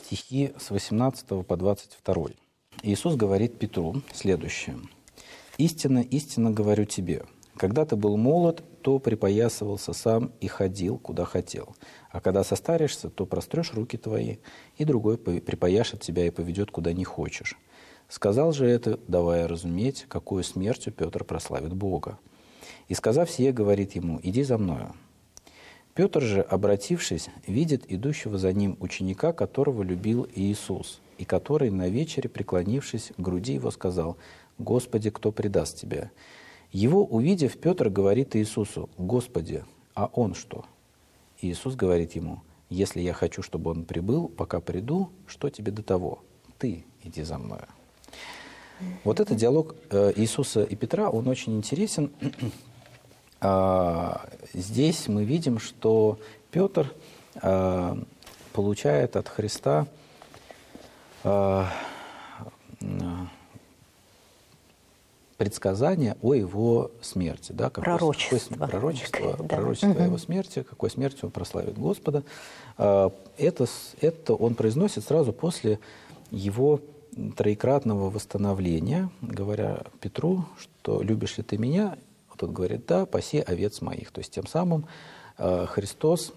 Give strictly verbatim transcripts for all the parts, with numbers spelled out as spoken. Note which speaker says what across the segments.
Speaker 1: стихи с восемнадцатого по двадцать второй. Иисус говорит Петру следующее. «Истинно, истинно говорю тебе, когда ты был молод, то припоясывался сам и ходил, куда хотел. А когда состаришься, то прострешь руки твои, и другой припояшет тебя и поведет, куда не хочешь». Сказал же это, давая разуметь, какую смертью Петр прославит Бога. И, сказав сие, говорит ему: «Иди за мною». Петр же, обратившись, видит идущего за ним ученика, которого любил Иисус, и который на вечере, преклонившись к груди его, сказал: «Господи, кто предаст тебя?» Его увидев, Петр говорит Иисусу: «Господи, а он что?» Иисус говорит ему: «Если я хочу, чтобы он прибыл, пока приду, что тебе до того? Ты иди за мною». Вот этот диалог Иисуса и Петра, он очень интересен. Здесь мы видим, что Петр получает от Христа предсказание о его смерти. Да, какое,
Speaker 2: пророчество.
Speaker 1: Какое, пророчество,
Speaker 2: да.
Speaker 1: пророчество
Speaker 2: угу.
Speaker 1: о его смерти, какой смертью он прославит Господа. Это, это он произносит сразу после его троекратного восстановления, говоря Петру, что «любишь ли ты меня?» Тот говорит: «Да, паси овец моих». То есть тем самым Христос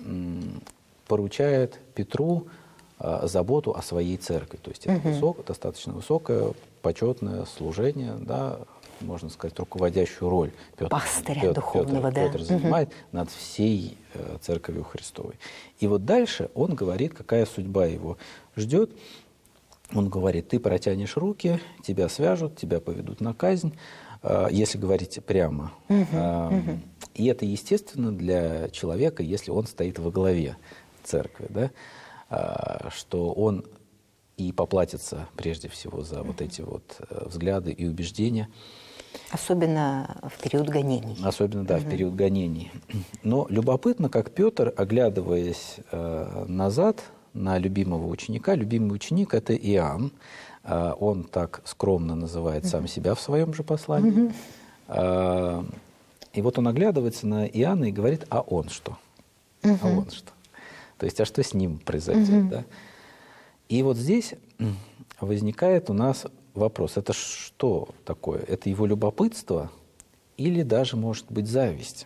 Speaker 1: поручает Петру заботу о своей церкви. То есть это угу. высок, достаточно высокое, почетное служение, да, можно сказать, руководящую роль Петр,
Speaker 2: Пастыря
Speaker 1: Петр,
Speaker 2: духовного,
Speaker 1: Петр,
Speaker 2: да.
Speaker 1: Петр занимает угу. над всей церковью Христовой. И вот дальше он говорит, какая судьба его ждет. Он говорит: ты протянешь руки, тебя свяжут, тебя поведут на казнь, если говорить прямо. Uh-huh, uh-huh. И это естественно для человека, если он стоит во главе церкви, да? Что он и поплатится прежде всего за uh-huh. вот эти вот взгляды и убеждения.
Speaker 2: Особенно в период гонений.
Speaker 1: Особенно, да, uh-huh. в период гонений. Но любопытно, как Петр, оглядываясь назад на любимого ученика, любимый ученик – это Иоанн. Он так скромно называет сам себя в своем же послании. Uh-huh. И вот он оглядывается на Иоанна и говорит: а он что? Uh-huh. А он что? То есть, а что с ним произойдет? Uh-huh. Да? И вот здесь возникает у нас вопрос: это что такое? Это его любопытство или даже, может быть, зависть?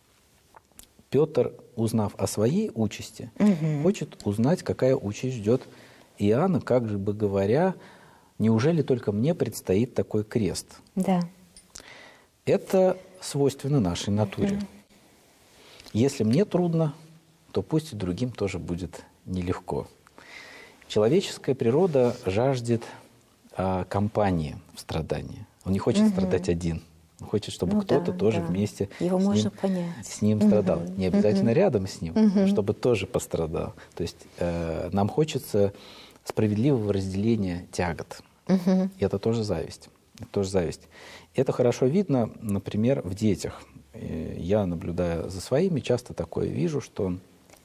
Speaker 1: Петр, узнав о своей участи, uh-huh. хочет узнать, какая участь ждет Иоанна, как же бы говоря, неужели только мне предстоит такой крест?
Speaker 2: Да.
Speaker 1: Это свойственно нашей натуре. Uh-huh. Если мне трудно, то пусть и другим тоже будет нелегко. Человеческая природа жаждет а, компании в страдании. Он не хочет uh-huh. страдать один. Он хочет, чтобы ну, кто-то да, тоже да. вместе
Speaker 2: Его
Speaker 1: с,
Speaker 2: можно
Speaker 1: ним,
Speaker 2: понять.
Speaker 1: с ним
Speaker 2: uh-huh.
Speaker 1: страдал. Не обязательно uh-huh. рядом с ним, uh-huh. чтобы тоже пострадал. То есть э, нам хочется справедливого разделения тягот. Uh-huh. И это тоже зависть. Это тоже зависть. Это хорошо видно, например, в детях. Я, наблюдая за своими, часто такое вижу, что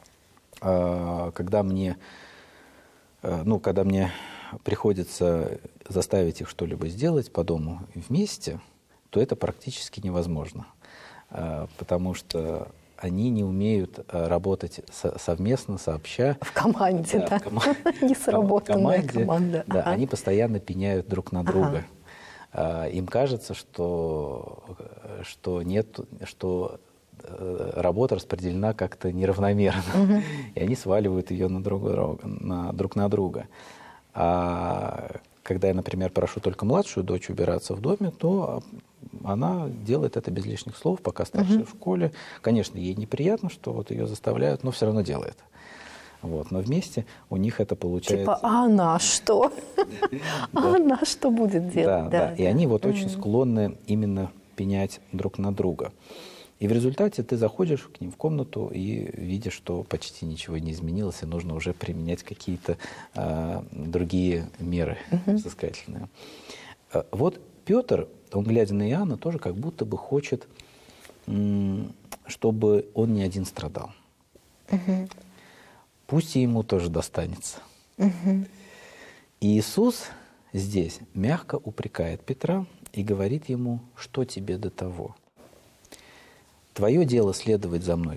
Speaker 1: э, когда мне, э, ну, когда мне приходится заставить их что-либо сделать по дому вместе, то это практически невозможно, потому что они не умеют работать совместно, сообща.
Speaker 2: В команде, да?
Speaker 1: да? В команде,
Speaker 2: не сработанная
Speaker 1: команде,
Speaker 2: команда.
Speaker 1: Да,
Speaker 2: ага.
Speaker 1: они постоянно пеняют друг на друга.
Speaker 2: Ага.
Speaker 1: Им кажется, что, что, нет, что работа распределена как-то неравномерно, угу. и они сваливают ее на друг, на, друг на друга. А когда я, например, прошу только младшую дочь убираться в доме, то она делает это без лишних слов, пока старшая uh-huh. в школе. Конечно, ей неприятно, что вот ее заставляют, но все равно делает. Вот. Но вместе у них это получается...
Speaker 2: Типа, а она что? А она что будет делать?
Speaker 1: Да, да. И они вот очень склонны именно пенять друг на друга. И в результате ты заходишь к ним в комнату и видишь, что почти ничего не изменилось, и нужно уже применять какие-то а, другие меры uh-huh. взыскательные. А, вот Петр, он, глядя на Иоанна, тоже как будто бы хочет, м- чтобы он не один страдал. Uh-huh. Пусть и ему тоже достанется. Uh-huh. И Иисус здесь мягко упрекает Петра и говорит ему: что тебе до того? Твое дело следовать за мной.